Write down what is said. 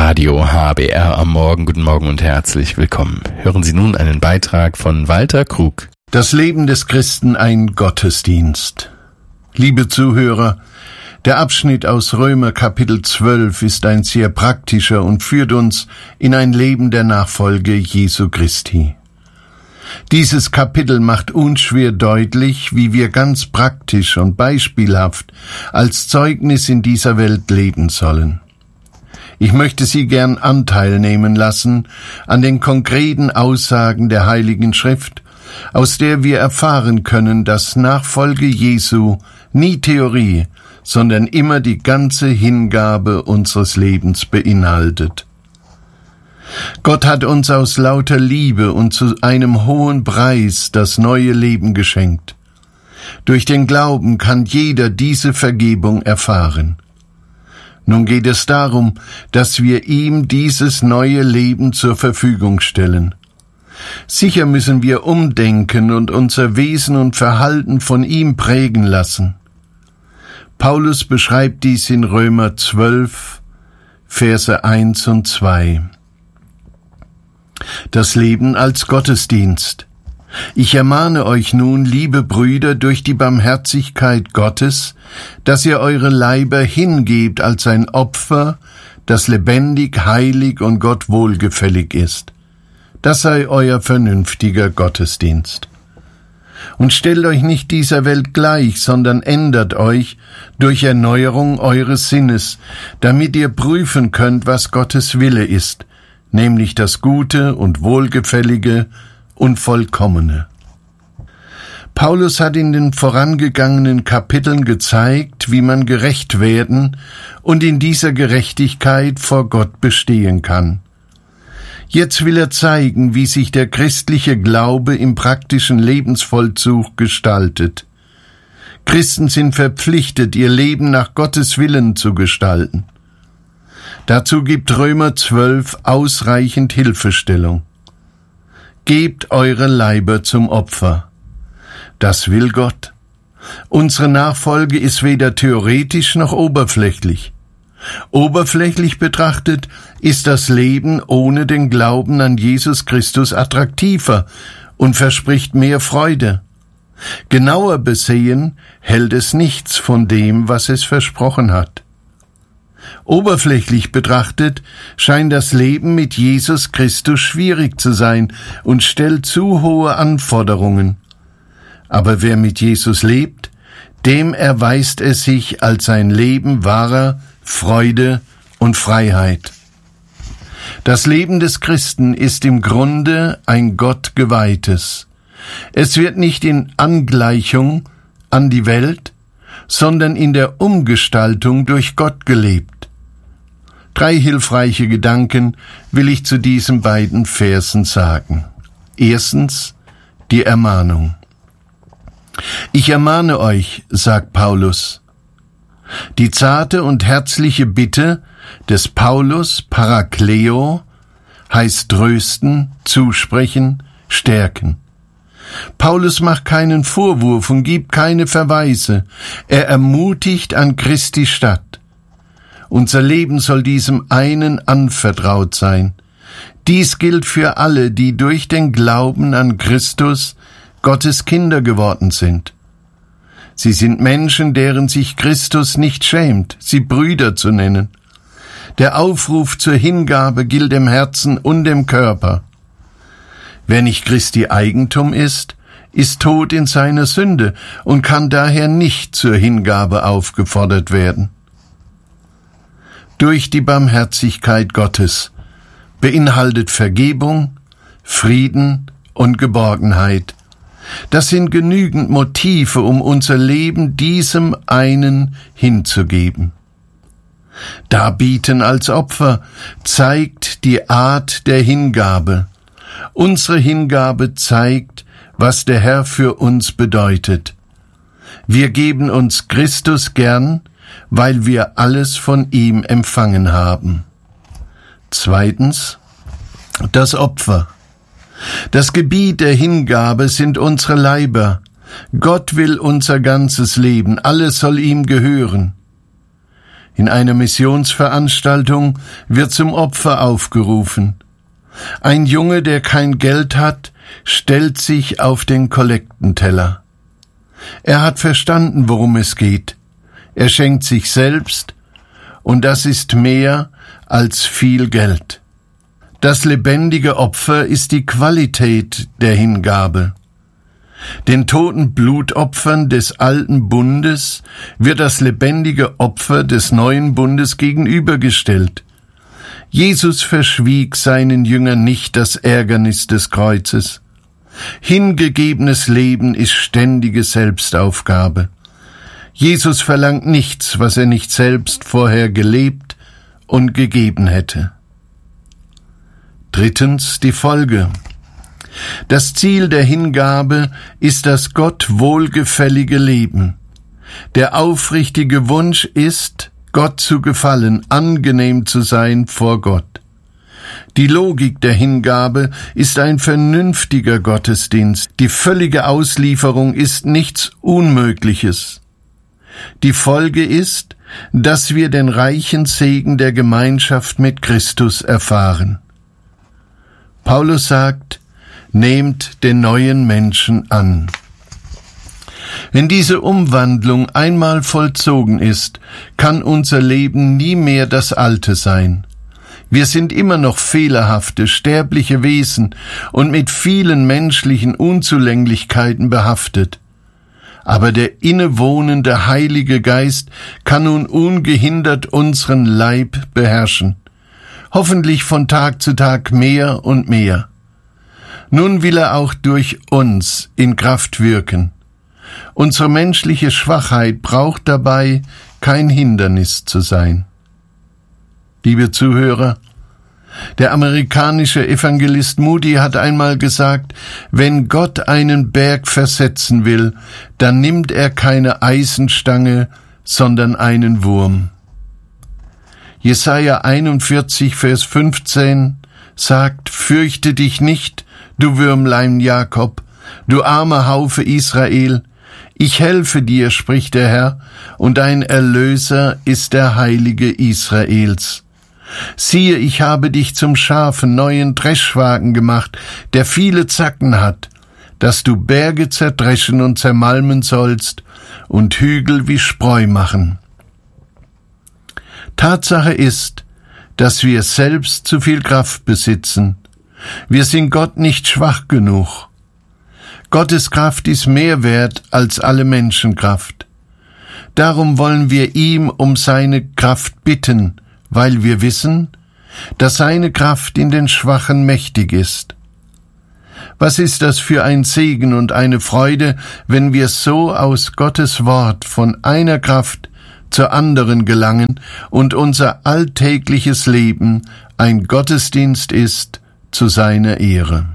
Radio HBR am Morgen. Guten Morgen und herzlich willkommen. Hören Sie nun einen Beitrag von Walter Krug. Das Leben des Christen ein Gottesdienst. Liebe Zuhörer, der Abschnitt aus Römer Kapitel 12 ist ein sehr praktischer und führt uns in ein Leben der Nachfolge Jesu Christi. Dieses Kapitel macht unschwer deutlich, wie wir ganz praktisch und beispielhaft als Zeugnis in dieser Welt leben sollen. Ich möchte Sie gern Anteil nehmen lassen an den konkreten Aussagen der Heiligen Schrift, aus der wir erfahren können, dass Nachfolge Jesu nie Theorie, sondern immer die ganze Hingabe unseres Lebens beinhaltet. Gott hat uns aus lauter Liebe und zu einem hohen Preis das neue Leben geschenkt. Durch den Glauben kann jeder diese Vergebung erfahren. Nun geht es darum, dass wir ihm dieses neue Leben zur Verfügung stellen. Sicher müssen wir umdenken und unser Wesen und Verhalten von ihm prägen lassen. Paulus beschreibt dies in Römer 12, Verse 1 und 2. Das Leben als Gottesdienst. Ich ermahne euch nun, liebe Brüder, durch die Barmherzigkeit Gottes, dass ihr eure Leiber hingebt als ein Opfer, das lebendig, heilig und Gott wohlgefällig ist. Das sei euer vernünftiger Gottesdienst. Und stellt euch nicht dieser Welt gleich, sondern ändert euch durch Erneuerung eures Sinnes, damit ihr prüfen könnt, was Gottes Wille ist, nämlich das Gute und Wohlgefällige und Vollkommene. Paulus hat in den vorangegangenen Kapiteln gezeigt, wie man gerecht werden und in dieser Gerechtigkeit vor Gott bestehen kann. Jetzt will er zeigen, wie sich der christliche Glaube im praktischen Lebensvollzug gestaltet. Christen sind verpflichtet, ihr Leben nach Gottes Willen zu gestalten. Dazu gibt Römer 12 ausreichend Hilfestellung. Gebt eure Leiber zum Opfer. Das will Gott. Unsere Nachfolge ist weder theoretisch noch oberflächlich. Oberflächlich betrachtet ist das Leben ohne den Glauben an Jesus Christus attraktiver und verspricht mehr Freude. Genauer besehen hält es nichts von dem, was es versprochen hat. Oberflächlich betrachtet scheint das Leben mit Jesus Christus schwierig zu sein und stellt zu hohe Anforderungen. Aber wer mit Jesus lebt, dem erweist es sich als ein Leben wahrer Freude und Freiheit. Das Leben des Christen ist im Grunde ein Gott geweihtes. Es wird nicht in Angleichung an die Welt, sondern in der Umgestaltung durch Gott gelebt. 3 hilfreiche Gedanken will ich zu diesen beiden Versen sagen. Erstens, die Ermahnung. Ich ermahne euch, sagt Paulus. Die zarte und herzliche Bitte des Paulus, Parakleo, heißt trösten, zusprechen, stärken. Paulus macht keinen Vorwurf und gibt keine Verweise. Er ermutigt an Christi statt. Unser Leben soll diesem einen anvertraut sein. Dies gilt für alle, die durch den Glauben an Christus Gottes Kinder geworden sind. Sie sind Menschen, deren sich Christus nicht schämt, sie Brüder zu nennen. Der Aufruf zur Hingabe gilt im Herzen und im Körper. Wer nicht Christi Eigentum ist tot in seiner Sünde und kann daher nicht zur Hingabe aufgefordert werden. Durch die Barmherzigkeit Gottes beinhaltet Vergebung, Frieden und Geborgenheit. Das sind genügend Motive, um unser Leben diesem einen hinzugeben. Darbieten als Opfer zeigt die Art der Hingabe. Unsere Hingabe zeigt, was der Herr für uns bedeutet. Wir geben uns Christus gern, weil wir alles von ihm empfangen haben. Zweitens, das Opfer. Das Gebiet der Hingabe sind unsere Leiber. Gott will unser ganzes Leben, alles soll ihm gehören. In einer Missionsveranstaltung wird zum Opfer aufgerufen. Ein Junge, der kein Geld hat, stellt sich auf den Kollektenteller. Er hat verstanden, worum es geht. Er schenkt sich selbst, und das ist mehr als viel Geld. Das lebendige Opfer ist die Qualität der Hingabe. Den toten Blutopfern des alten Bundes wird das lebendige Opfer des neuen Bundes gegenübergestellt. Jesus verschwieg seinen Jüngern nicht das Ärgernis des Kreuzes. Hingegebenes Leben ist ständige Selbstaufgabe. Jesus verlangt nichts, was er nicht selbst vorher gelebt und gegeben hätte. Drittens die Folge. Das Ziel der Hingabe ist das Gott wohlgefällige Leben. Der aufrichtige Wunsch ist, Gott zu gefallen, angenehm zu sein vor Gott. Die Logik der Hingabe ist ein vernünftiger Gottesdienst. Die völlige Auslieferung ist nichts Unmögliches. Die Folge ist, dass wir den reichen Segen der Gemeinschaft mit Christus erfahren. Paulus sagt, nehmt den neuen Menschen an. Wenn diese Umwandlung einmal vollzogen ist, kann unser Leben nie mehr das Alte sein. Wir sind immer noch fehlerhafte, sterbliche Wesen und mit vielen menschlichen Unzulänglichkeiten behaftet. Aber der innewohnende Heilige Geist kann nun ungehindert unseren Leib beherrschen. Hoffentlich von Tag zu Tag mehr und mehr. Nun will er auch durch uns in Kraft wirken. Unsere menschliche Schwachheit braucht dabei kein Hindernis zu sein. Liebe Zuhörer, der amerikanische Evangelist Moody hat einmal gesagt, wenn Gott einen Berg versetzen will, dann nimmt er keine Eisenstange, sondern einen Wurm. Jesaja 41, Vers 15 sagt, fürchte dich nicht, du Würmlein Jakob, du armer Haufe Israel, ich helfe dir, spricht der Herr, und dein Erlöser ist der Heilige Israels. Siehe, ich habe dich zum scharfen neuen Dreschwagen gemacht, der viele Zacken hat, dass du Berge zerdreschen und zermalmen sollst und Hügel wie Spreu machen. Tatsache ist, dass wir selbst zu viel Kraft besitzen. Wir sind Gott nicht schwach genug. Gottes Kraft ist mehr wert als alle Menschenkraft. Darum wollen wir ihm um seine Kraft bitten, weil wir wissen, dass seine Kraft in den Schwachen mächtig ist. Was ist das für ein Segen und eine Freude, wenn wir so aus Gottes Wort von einer Kraft zur anderen gelangen und unser alltägliches Leben ein Gottesdienst ist zu seiner Ehre.